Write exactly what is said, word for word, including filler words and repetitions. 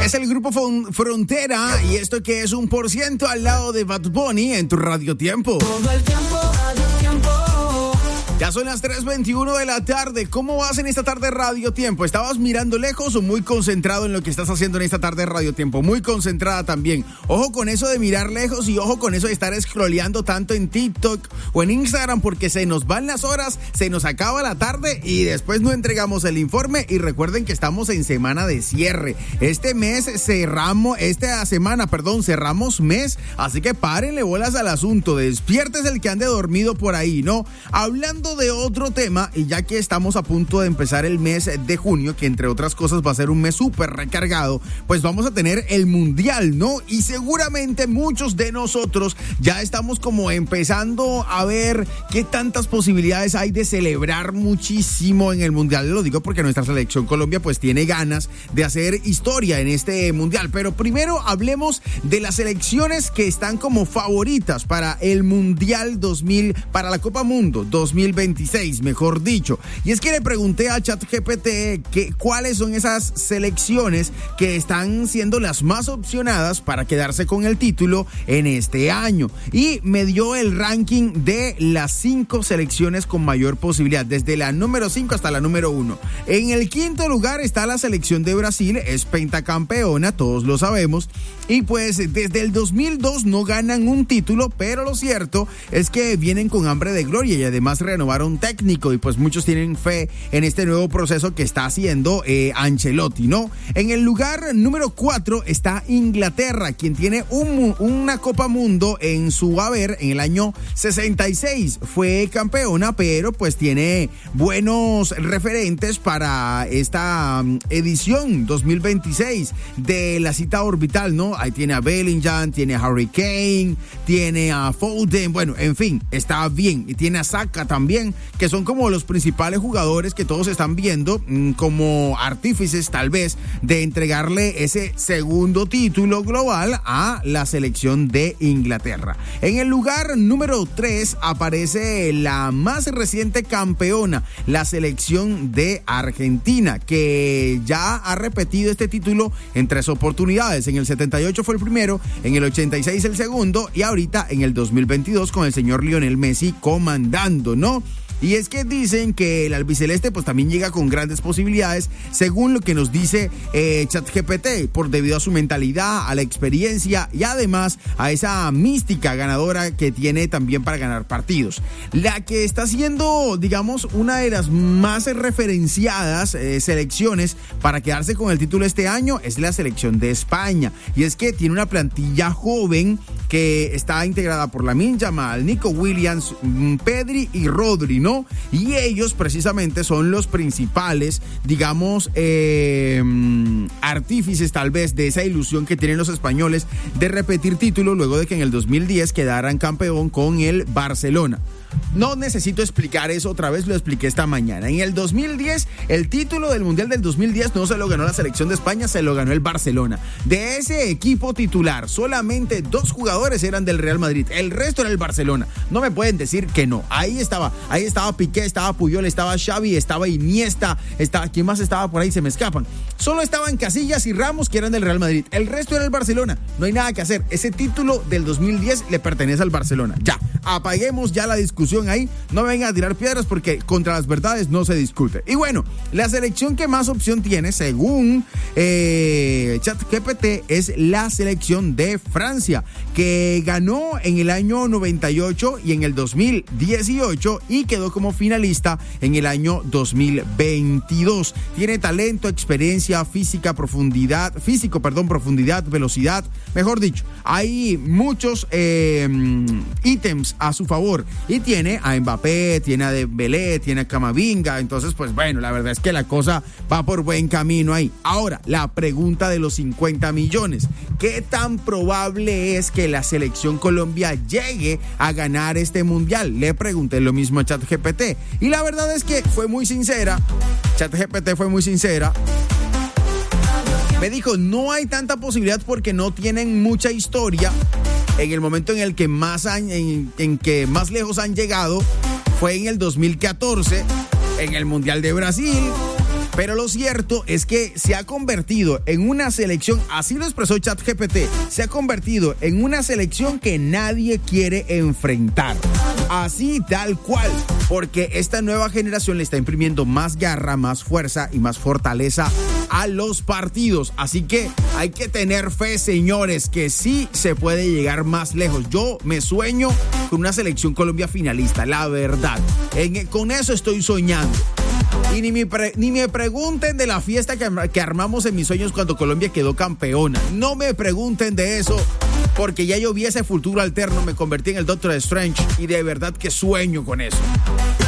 Es el grupo Frontera y esto que es un por ciento al lado de Bad Bunny en tu Radio Tiempo. Todo el tiempo, Radio Tiempo. Ya son las tres veintiuno de la tarde. ¿Cómo vas en esta tarde Radio Tiempo? ¿Estabas mirando lejos o muy concentrado en lo que estás haciendo en esta tarde Radio Tiempo? Muy concentrada también. Ojo con eso de mirar lejos y ojo con eso de estar scrolleando tanto en TikTok o en Instagram, porque se nos van las horas, se nos acaba la tarde y después no entregamos el informe. Y recuerden que estamos en semana de cierre. Este mes cerramos, esta semana, perdón, cerramos mes. Así que párenle bolas al asunto. Despiértese el que ande dormido por ahí, ¿no? Hablando de otro tema, y ya que estamos a punto de empezar el mes de junio, que entre otras cosas va a ser un mes súper recargado, pues vamos a tener el Mundial, ¿no? Y seguramente muchos de nosotros ya estamos como empezando a ver qué tantas posibilidades hay de celebrar muchísimo en el Mundial. Lo digo porque nuestra selección Colombia pues tiene ganas de hacer historia en este Mundial, pero primero hablemos de las selecciones que están como favoritas para el Mundial dos mil, para la Copa Mundo dos mil veintiséis, mejor dicho. Y es que le pregunté a ChatGPT que cuáles son esas selecciones que están siendo las más opcionadas para quedarse con el título en este año. Y me dio el ranking de las cinco selecciones con mayor posibilidad, desde la número cinco hasta la número uno. En el quinto lugar está la selección de Brasil, es pentacampeona, todos lo sabemos. Y pues desde el dos mil dos no ganan un título, pero lo cierto es que vienen con hambre de gloria y además renovaron técnico y pues muchos tienen fe en este nuevo proceso que está haciendo eh, Ancelotti, ¿no? En el lugar número cuatro está Inglaterra, quien tiene un, una Copa Mundo en su haber en el año sesenta y seis. Fue campeona, pero pues tiene buenos referentes para esta um, edición dos mil veintiséis de la cita orbital, ¿no? Ahí tiene a Bellingham, tiene a Harry Kane, tiene a Foden, bueno, en fin, está bien. Y tiene a Saka también, que son como los principales jugadores que todos están viendo mmm, como artífices tal vez de entregarle ese segundo título global a la selección de Inglaterra. En el lugar número tres aparece la más reciente campeona, la selección de Argentina, que ya ha repetido este título en tres oportunidades. En el setenta y ocho fue el primero, en el ochenta y seis el segundo y ahorita en el dos mil veintidós con el señor Lionel Messi comandando, ¿no? Y es que dicen que el albiceleste pues también llega con grandes posibilidades, según lo que nos dice eh, ChatGPT, por debido a su mentalidad, a la experiencia y además a esa mística ganadora que tiene también para ganar partidos. La que está siendo, digamos, una de las más referenciadas eh, selecciones para quedarse con el título este año es la selección de España. Y es que tiene una plantilla joven que está integrada por Lamine Yamal, Nico Williams, Pedri y Rodri, ¿no? Y ellos precisamente son los principales, digamos, eh, artífices tal vez de esa ilusión que tienen los españoles de repetir título luego de que en el dos mil diez quedaran campeón con el Barcelona. No necesito explicar eso otra vez, lo expliqué esta mañana. En el dos mil diez, el título del Mundial del dos mil diez no se lo ganó la selección de España, se lo ganó el Barcelona. De ese equipo titular, solamente dos jugadores eran del Real Madrid, el resto era el Barcelona. No me pueden decir que no. Ahí estaba, ahí estaba Piqué, estaba Puyol, estaba Xavi, estaba Iniesta, estaba, ¿quién más estaba por ahí? Se me escapan. Solo estaban Casillas y Ramos, que eran del Real Madrid. El resto era el Barcelona. No hay nada que hacer. Ese título del dos mil diez le pertenece al Barcelona. Ya, apaguemos ya la discusión ahí, no me vengan a tirar piedras porque contra las verdades no se discute. Y bueno, la selección que más opción tiene, según eh, ChatGPT, es la selección de Francia, que ganó en el año noventa y ocho y en el dos mil dieciocho y quedó como finalista en el año dos mil veintidós. Tiene talento, experiencia, física, profundidad, físico, perdón, profundidad, velocidad, mejor dicho, hay muchos eh, ítems a su favor y tiene a Mbappé, tiene a Dembélé, tiene a Camavinga, entonces pues bueno, la verdad es que la cosa va por buen camino ahí. Ahora, la pregunta de los cincuenta millones, ¿qué tan probable es que la selección Colombia llegue a ganar este mundial? Le pregunté lo mismo a ChatGPT y la verdad es que fue muy sincera, ChatGPT fue muy sincera. Me dijo, no hay tanta posibilidad porque no tienen mucha historia. En el momento en el que más han, en, en que más lejos han llegado fue en el dos mil catorce, en el Mundial de Brasil. Pero lo cierto es que se ha convertido en una selección, así lo expresó ChatGPT, se ha convertido en una selección que nadie quiere enfrentar. Así tal cual, porque esta nueva generación le está imprimiendo más garra, más fuerza y más fortaleza a los partidos. Así que hay que tener fe, señores, que sí se puede llegar más lejos. Yo me sueño con una selección Colombia finalista, la verdad. En, con eso estoy soñando. Y ni me, pre, ni me pregunten de la fiesta que, que armamos en mis sueños cuando Colombia quedó campeona. No me pregunten de eso, porque ya yo vi ese futuro alterno, me convertí en el Doctor Strange y de verdad que sueño con eso.